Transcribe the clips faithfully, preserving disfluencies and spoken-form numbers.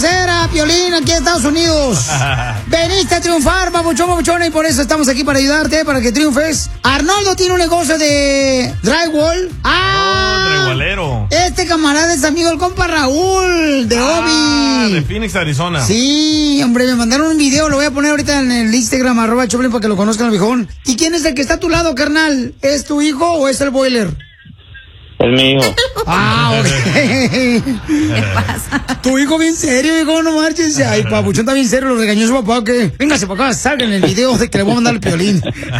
conocer a Piolín aquí en Estados Unidos. Veniste a triunfar, papuchón, papuchona, y por eso estamos aquí para ayudarte, para que triunfes. Arnoldo tiene un negocio de drywall. ¡Ah! Oh, drywallero. Este camarada es amigo del compa Raúl, de ah, Obi. de Phoenix, Arizona. Sí, hombre, me mandaron un video, lo voy a poner ahorita en el Instagram, arroba Choplin, para que lo conozcan al viejón. ¿Y quién es el que está a tu lado, carnal? ¿Es tu hijo o es el boiler? Es mi hijo. Ah, ok. ¿Qué pasa? Tu hijo bien serio, hijo, no marches. Ay, papuchón está bien serio, lo regañó su papá, que véngase para acá, salga en el video de que le voy a mandar el Piolín.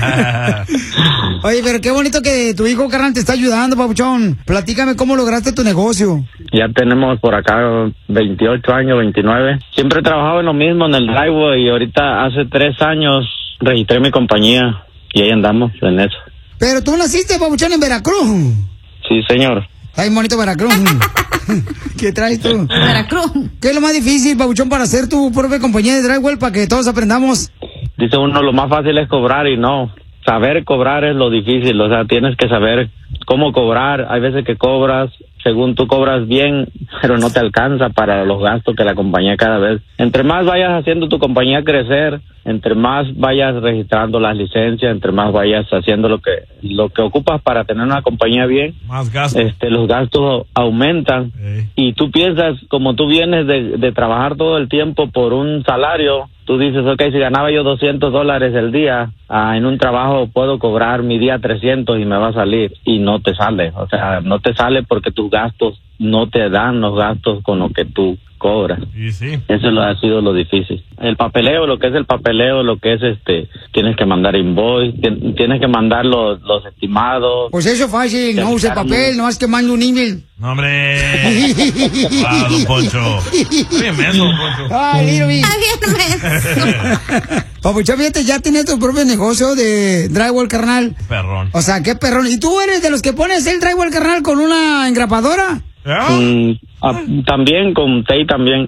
Oye, pero qué bonito que tu hijo, carnal, te está ayudando, papuchón. Platícame cómo lograste tu negocio. Ya tenemos por acá veintiocho años, veintinueve. Siempre he trabajado en lo mismo, en el drywall, y ahorita hace tres años registré mi compañía y ahí andamos en eso. Pero tú naciste, papuchón, en Veracruz. Sí, señor. Está bien bonito Veracruz. ¿Qué traes tú? Veracruz. ¿Qué es lo más difícil, papuchón, para hacer tu propia compañía de drywall para que todos aprendamos? Dice uno, lo más fácil es cobrar, y no. Saber cobrar es lo difícil, o sea, tienes que saber cómo cobrar. Hay veces que cobras, según tú cobras bien, pero no te alcanza para los gastos que la compañía cada vez. Entre más vayas haciendo tu compañía crecer, entre más vayas registrando las licencias, entre más vayas haciendo lo que lo que ocupas para tener una compañía bien, más gastos. Este, los gastos aumentan. Hey. Y tú piensas, como tú vienes de, de trabajar todo el tiempo por un salario, tú dices, ok, si ganaba yo doscientos dólares el día, ah, en un trabajo puedo cobrar mi día trescientos y me va a salir, y no te sale. O sea, no te sale porque tus gastos no te dan los gastos con lo que tú cobras. Y sí. Eso lo ha sido lo difícil. El papeleo, lo que es el papeleo, lo que es este, tienes que mandar invoice, tienes que mandar los, los estimados. Pues eso es fácil, no use papel, no es que mande un email. No, hombre. Ah, don Poncho. Bien menso, don Poncho. Ay, Little Big. Está bien menso. Papuchón, fíjate, ya tienes tu propio negocio de drywall, carnal. Perrón. O sea, qué perrón. ¿Y tú eres de los que pones el drywall, carnal, con una engrapadora? ¿Ah? Mm, ah, también con tape también.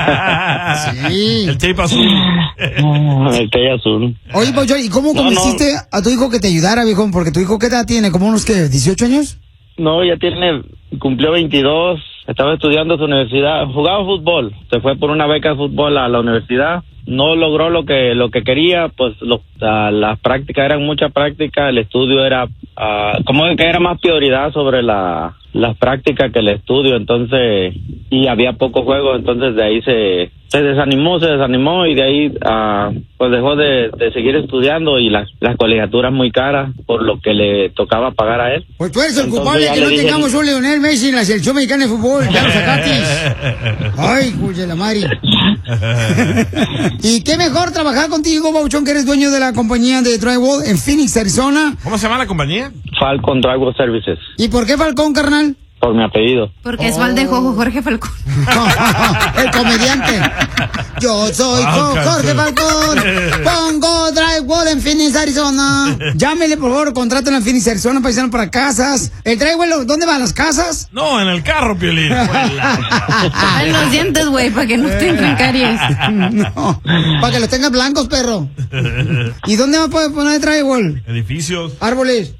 Sí. El tape azul. El tape azul. Oye, Papuchón, ¿y cómo No, convenciste a tu hijo que te ayudara, viejón? Porque tu hijo, ¿qué edad tiene? ¿Como unos, qué, dieciocho años? No, ya tiene, cumplió veintidós, estaba estudiando su universidad, jugaba fútbol, se fue por una beca de fútbol a la universidad, no logró lo que lo que quería, pues lo, uh, las prácticas eran mucha práctica, el estudio era, uh, como que era más prioridad sobre la las prácticas que el estudio, entonces, y había pocos juegos, entonces de ahí se se desanimó, se desanimó y de ahí uh, pues dejó de, de seguir estudiando, y las las colegiaturas muy caras por lo que le tocaba pagar a él. Pues tú eres el Entonces, culpable ya que le no dije- tengamos un Lionel Messi en la selección mexicana de fútbol. Ya lo sacaste. Ay, cuya la Mari. ¿Y qué mejor trabajar contigo, Papuchón, que eres dueño de la compañía de drywall en Phoenix, Arizona? ¿Cómo se llama la compañía? Falcon Drywall Services, ¿Y por qué Falcón, carnal? por mi apellido. Porque es Valdejo, Jorge Falcón. El comediante. Yo soy Ah, Jorge canto. Falcón. Pongo drywall en Phoenix, Arizona. Llámele, por favor, contrátelo en Phoenix, Arizona, paisano, para casas. ¿El drywall dónde van las casas? No, en el carro, Piolín. En los dientes, güey, para que no te entren caries. No, para que los tengas blancos, perro. ¿Y dónde más puede poner drywall? Edificios. Árboles.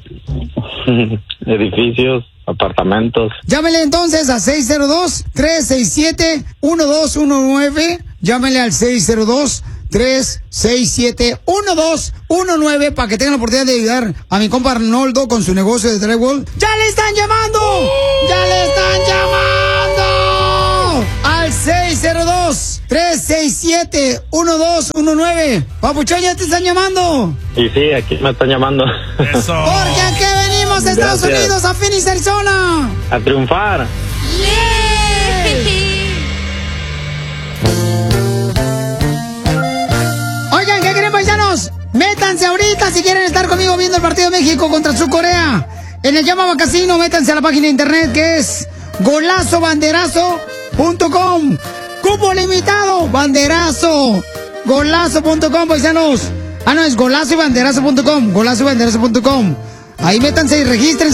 Edificios, apartamentos. Llámele entonces a seis cero dos, tres seis siete, uno dos uno nueve. Llámele al seis cero dos, tres seis siete, uno dos uno nueve para que tengan la oportunidad de ayudar a mi compa Arnoldo con su negocio de drywall. ¡Ya le están llamando! ¡Ya le están llamando! Al seis cero dos, tres seis siete, uno dos uno nueve. Papuchón, ya te están llamando. Y sí, aquí me están llamando. Eso. Porque aquí venimos a Estados Gracias. Unidos, a Phoenix, Arizona. A triunfar. Oigan, ¿qué creen, paisanos? Métanse ahorita si quieren estar conmigo viendo el partido de México contra Sur Corea. En el Llamaba Casino, métanse a la página de internet que es golazo banderazo punto com. Cupo limitado, banderazo. Golazo punto com, paisanos. Ah, no, es golazo y banderazo punto com. Golazo y banderazo punto com. Ahí métanse y regístrense.